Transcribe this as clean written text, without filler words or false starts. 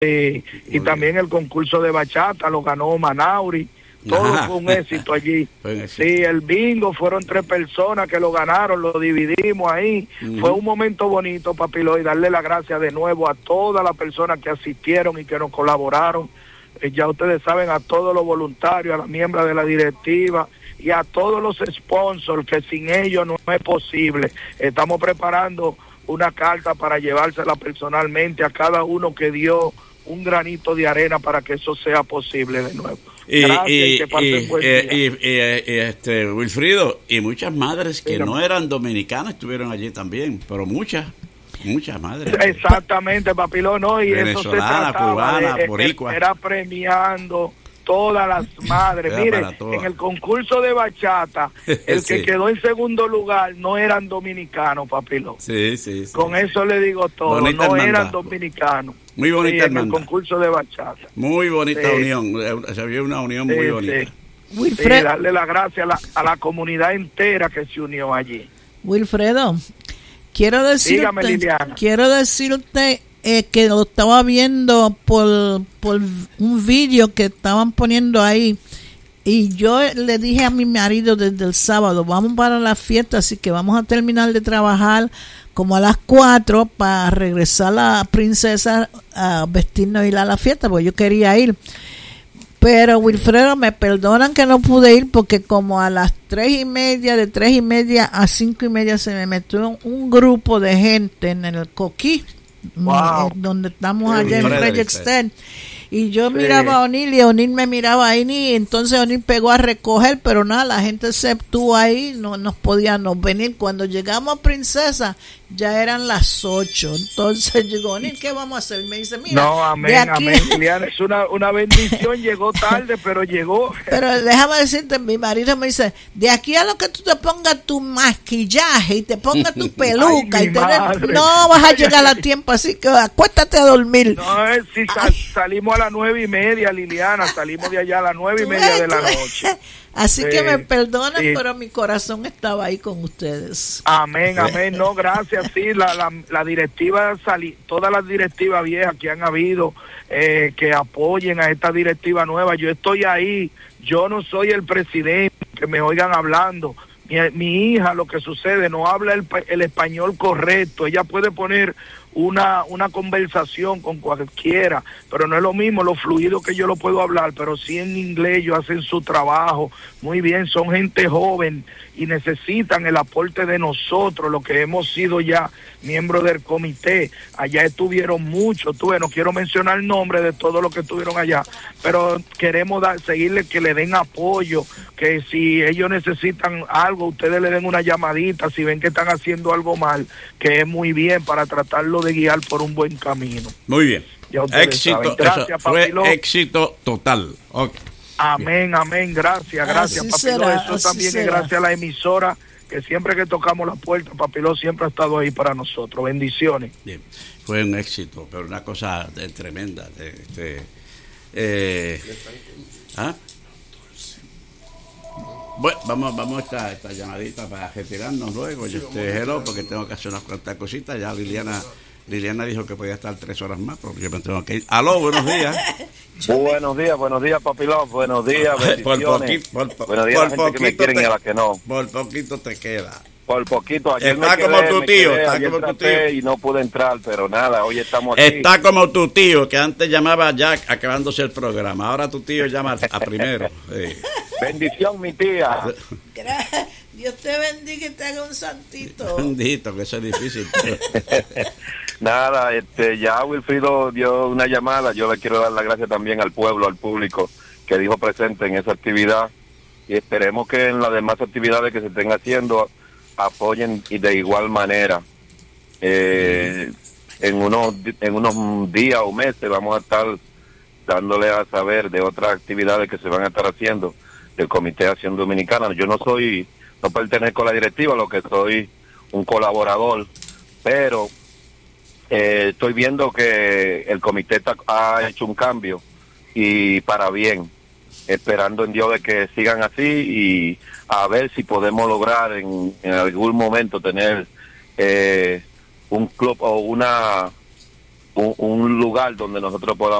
Y también el concurso de bachata lo ganó Manauri. Todo fue un éxito allí. Sí, el bingo, fueron 3 personas que lo ganaron, lo dividimos ahí. Fue un momento bonito, Papilo, y darle las gracias de nuevo a todas las personas que asistieron y que nos colaboraron. Ya ustedes saben, a todos los voluntarios, a las miembros de la directiva y a todos los sponsors, que sin ellos no es posible. Estamos preparando una carta para llevársela personalmente a cada uno que dio un granito de arena para que eso sea posible de nuevo. Wilfrido, y muchas madres que no eran dominicanas estuvieron allí también, pero muchas madres. Exactamente, Papilón, ¿no? Y venezolana, eso se trataba cubana, boricua. Era premiando todas las madres. Mire, en el concurso de bachata, el que quedó en segundo lugar no eran dominicanos, Papilón. Sí. Con eso le digo todo, bonita no hermandad. Eran dominicanos. Muy bonita en el concurso de bachata. Muy bonita unión, se vio una unión muy bonita. Darle las gracias a la comunidad entera que se unió allí. Wilfredo, quiero decirte que lo estaba viendo por un vídeo que estaban poniendo ahí, y yo le dije a mi marido desde el sábado, vamos para la fiesta, así que vamos a terminar de trabajar como a las 4 para regresar a la princesa a vestirnos y ir a la fiesta, porque yo quería ir. Pero Wilfredo, me perdonan que no pude ir, porque como a las 3:30, de 3:30 a 5:30 se me metió un grupo de gente en el Coquí. Wow. Donde estamos allá en Frederiksted, y yo miraba a O'Neill y O'Neill me miraba ahí, y entonces O'Neill pegó a recoger, pero nada, la gente se estuvo ahí, no nos podíamos venir. Cuando llegamos a Princesa ya eran las 8, entonces llegó O'Neill, ¿qué vamos a hacer? Me dice, mira, amén, Liliana, es una bendición, llegó tarde, pero llegó. Pero déjame decirte, mi marido me dice, de aquí a lo que tú te pongas tu maquillaje y te pongas tu peluca, no vas a llegar a tiempo, así que acuéstate a dormir. No, si salimos a las 9:30, Liliana, salimos de allá a las 9:30 de la noche. Así que me perdonan, pero mi corazón estaba ahí con ustedes. Amén, no, gracias. Sí, la directiva, todas las directivas viejas que han habido, que apoyen a esta directiva nueva, yo estoy ahí, yo no soy el presidente, que me oigan hablando. Mi hija, lo que sucede, no habla el español correcto, ella puede poner una conversación con cualquiera, pero no es lo mismo lo fluido que yo lo puedo hablar, pero sí en inglés ellos hacen su trabajo muy bien, son gente joven y necesitan el aporte de nosotros, los que hemos sido ya miembros del comité. Allá estuvieron muchos, no quiero mencionar el nombre de todos los que estuvieron allá, pero queremos seguirles, que le den apoyo, que si ellos necesitan algo, ustedes le den una llamadita, si ven que están haciendo algo mal, que es muy bien para tratarlo de guiar por un buen camino. Muy bien. Éxito, gracias, fue éxito total. Okay. Amén, gracias, Papiló. Eso también es gracias a la emisora, que siempre que tocamos la puerta, Papiló siempre ha estado ahí para nosotros. Bendiciones. Bien, fue un éxito, pero una cosa tremenda. Bueno, vamos a esta llamadita para retirarnos luego. Yo hello, porque tengo que hacer unas cuantas cositas. Ya Liliana dijo que podía estar 3 horas más, porque yo me tengo que ir. Aló, buenos días. Buenos días, Papilón. Buenos días, bendiciones. Buenos días a la gente que me quieren y a la que no. Por poquito te queda. Por poquito. Ayer está como tu tío. Y no pude entrar, pero nada, hoy estamos aquí. Está como tu tío, que antes llamaba a Jack acabándose el programa. Ahora tu tío llama a primero. Sí. Bendición, mi tía. Gracias. Dios te bendiga y te haga un santito. Bendito, que eso es difícil. Nada, ya Wilfrido dio una llamada. Yo le quiero dar las gracias también al pueblo, al público que dijo presente en esa actividad, y esperemos que en las demás actividades que se estén haciendo apoyen y de igual manera. En unos días o meses vamos a estar dándole a saber de otras actividades que se van a estar haciendo del Comité de Acción Dominicana. Yo no pertenezco a la directiva, lo que soy un colaborador, pero estoy viendo que el comité ha hecho un cambio, y para bien, esperando en Dios de que sigan así, y a ver si podemos lograr en algún momento tener un club o un lugar donde nosotros podamos